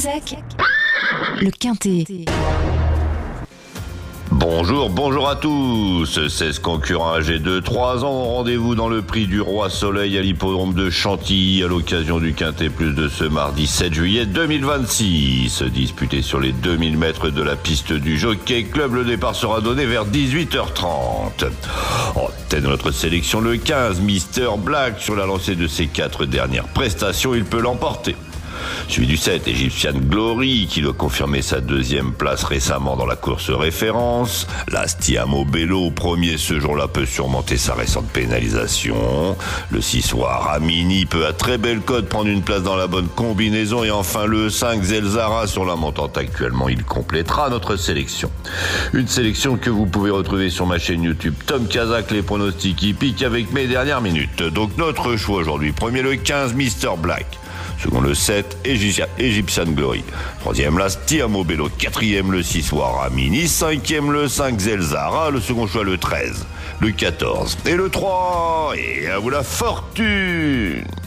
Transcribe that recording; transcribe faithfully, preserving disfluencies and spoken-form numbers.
Kazakh, le Quintet. Bonjour, bonjour à tous. seize concurrents âgés de trois ans ont rendez-vous dans le prix du Roi Soleil à l'hippodrome de Chantilly à l'occasion du Quintet Plus de ce mardi sept juillet deux mille vingt-six. Disputé sur les deux mille mètres de la piste du Jockey Club, le départ sera donné vers dix-huit heures trente. En tête de notre sélection, le quinze, Mister Black. Sur la lancée de ses quatre dernières prestations, il peut l'emporter. Suivi du sept, Egyptian Glory, qui doit confirmer sa deuxième place récemment dans la course référence. L'Astiamo Bello, premier ce jour-là, peut surmonter sa récente pénalisation. Le six, Ramini, peut à très belle cote prendre une place dans la bonne combinaison. Et enfin le cinq, Zelzara, sur la montante actuellement, il complétera notre sélection. Une sélection que vous pouvez retrouver sur ma chaîne YouTube Tom Kazakh, les pronostics hippiques avec mes dernières minutes. Donc notre choix aujourd'hui, premier le quinze, Mister Black. Second le sept, Egyptian Glory. Troisième l'Astiamo Bello. Quatrième le six, Ramini. Cinquième le cinq, Zelzara. Le second choix le treize, le quatorze et le trois. Et à vous la fortune!